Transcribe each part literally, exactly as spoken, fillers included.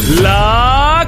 La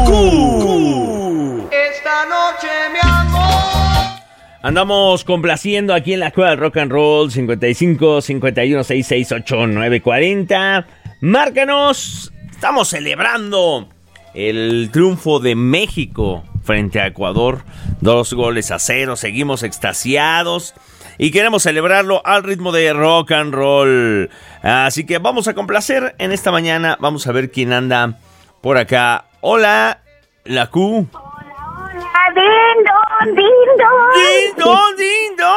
Q. Esta noche, mi amor. Andamos complaciendo aquí en la Cueva del Rock and Roll. Cincuenta y cinco, cincuenta y uno, sesenta y seis, ochenta y nueve, cuarenta. Márcanos. Estamos celebrando el triunfo de México frente a Ecuador. Dos goles a cero. Seguimos extasiados y queremos celebrarlo al ritmo de rock and roll. Así que vamos a complacer en esta mañana. Vamos a ver quién anda por acá. Hola, la Q. ¡Din, don, din, don! ¡Din, don, din, don!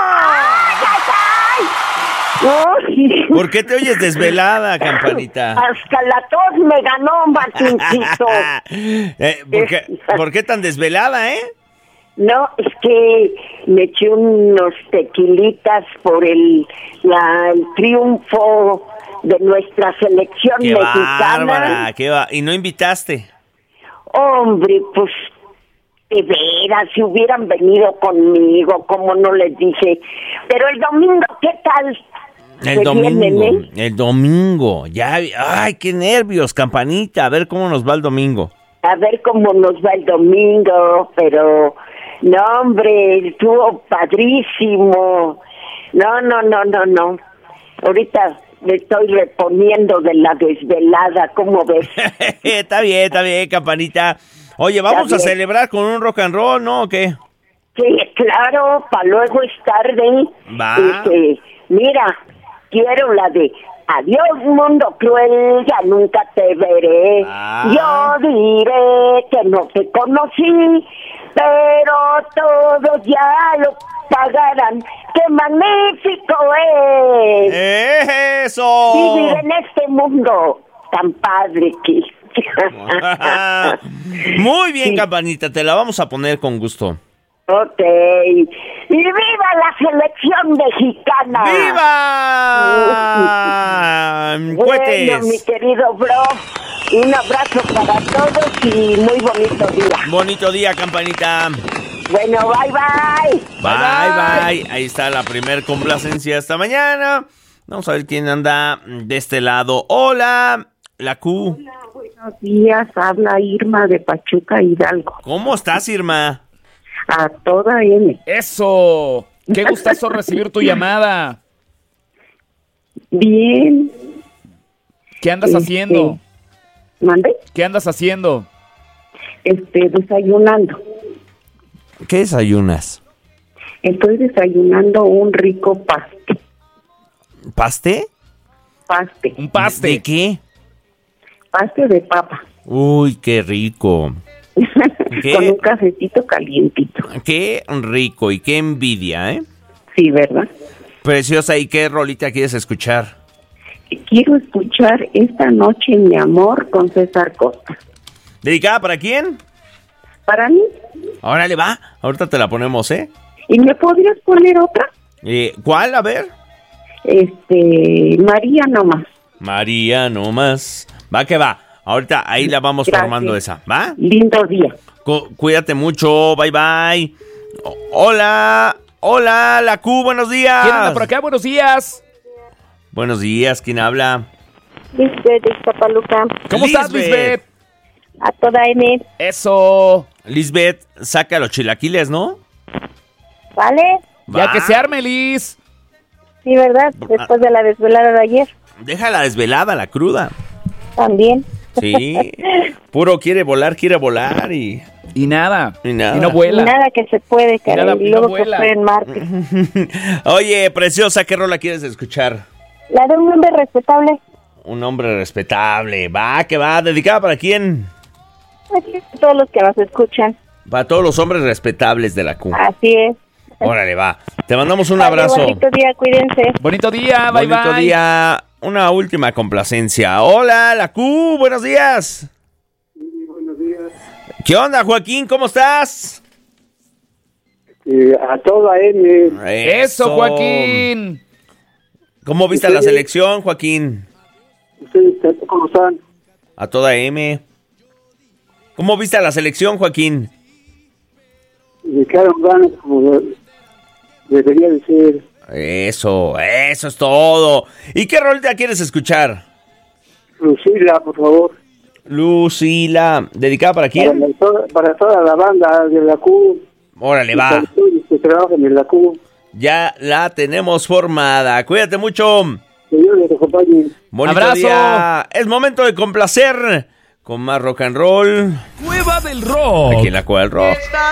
Uy. ¿Por qué te oyes desvelada, campanita? Hasta la tos me ganó, Martincito. eh, ¿por, qué, ¿Por qué tan desvelada, eh? No, es que me eché unos tequilitas por el, la, el triunfo de nuestra selección ¡Qué mexicana. bárbara! ¡Qué va! ¿Y no invitaste? Hombre, pues, de veras, si hubieran venido conmigo, como no les dije. Pero el domingo, ¿qué tal? El domingo, el domingo, ya, ay, qué nervios, campanita, a ver cómo nos va el domingo. A ver cómo nos va el domingo, pero, no, hombre, estuvo padrísimo. No, no, no, no, no. Ahorita me estoy reponiendo de la desvelada, ¿cómo ves? Está bien, está bien, campanita. Oye, vamos a celebrar con un rock and roll, ¿no? ¿O qué? Sí, claro, para luego es tarde. Va. Este, mira, quiero la de adiós mundo cruel, ya nunca te veré. Ah. Yo diré que no te conocí, pero todos ya lo pagarán. ¡Qué magnífico es! ¡Eso! Vivir en este mundo tan padre que... Muy bien, sí. campanita, te la vamos a poner con gusto. Ok. ¡Y viva la selección mexicana! ¡Viva! ¡Cohetes! Bueno, mi querido bro, un abrazo para todos y muy bonito día. Bonito día, campanita. Bueno, bye, bye. Bye, bye. bye. Ahí está la primer complacencia esta mañana. Vamos a ver quién anda de este lado. Hola, la Q. Hola, buenos días. Habla Irma de Pachuca, Hidalgo. ¿Cómo estás, Irma? A toda N. ¡Eso! ¡Qué gustazo recibir tu llamada! Bien. ¿Qué andas Este, haciendo? ¿Mande? ¿Qué andas haciendo? Este, desayunando. ¿Qué desayunas? Estoy desayunando un rico paste. ¿Paste? Paste. Un paste. ¿De qué? Paste de papa. Uy, qué rico. ¿Qué? Con un cafecito calientito. Qué rico y qué envidia, ¿eh? Sí, ¿verdad? Preciosa, ¿y qué rolita quieres escuchar? Quiero escuchar Esta noche, mi amor, con César Costa. ¿Dedicada para quién? Para mí. Órale, va. Ahorita te la ponemos, ¿eh? ¿Y me podrías poner otra? Eh, ¿Cuál? A ver. Este, María nomás. María nomás. Va que va. Ahorita ahí la vamos Gracias. formando esa, ¿va? Lindo día. Cu- cuídate mucho, bye bye. O- hola, hola, la Q, buenos días. ¿Quién anda por acá? Buenos días. Buenos días, ¿quién habla? Lisbeth de Iztapaluca. ¿Cómo estás, Lisbeth. Lisbeth? A toda N. Eso. Lisbeth, saca los chilaquiles, ¿no? ¿Vale? Ya Va. que se arme, Liz. Sí, ¿verdad? Después de la desvelada de ayer. Deja la desvelada, la cruda. También. Sí, puro quiere volar, quiere volar y... Y nada. Y nada. Y no vuela. Nada que se puede, caray. nada- Y y no luego que vuela. fue en Marte. Oye, preciosa, ¿qué rola quieres escuchar? La de un hombre respetable. Un hombre respetable. Va, que va. ¿Dedicada para quién? Aquí están todos los que nos escuchan. Para todos los hombres respetables de la Q. Así es. Órale, va. Te mandamos un Vale, abrazo. bonito día, cuídense. Bonito día, bye Bonito bye. día. Una última complacencia. Hola, la Q, buenos días. Buenos días. ¿Qué onda, Joaquín? ¿Cómo estás? Eh, a toda N. Eso, Joaquín. ¿Cómo viste Sí. la selección, Joaquín? ¿Ustedes cómo están? A toda M. ¿Cómo viste a la selección, Joaquín? Me quedaron ganas como de- debería de ser. Eso, eso es todo. ¿Y qué rolita quieres escuchar? Lucila, por favor. Lucila, ¿dedicada para Para, quién? la- toda, para toda la banda de la Q. Órale, y va. para todos los que trabajan en la Q. Ya la tenemos formada. Cuídate mucho. Que Dios les acompañe. Bonito Abrazo. día. Es momento de complacer con más rock and roll Cueva del Rock. aquí en la Cueva del Rock. Esta